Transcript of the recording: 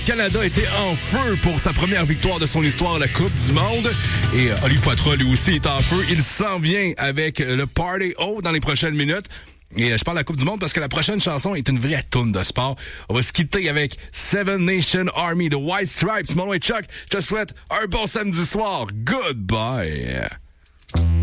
Canada était en feu pour sa première victoire de son histoire, la Coupe du Monde. Et Oli Poitras, lui aussi, est en feu. Il s'en vient avec le Party O dans les prochaines minutes. Et je parle de la Coupe du Monde parce que la prochaine chanson est une vraie toune de sport. On va se quitter avec Seven Nation Army de White Stripes. Mon nom est Chuck. Je te souhaite un bon samedi soir. Goodbye.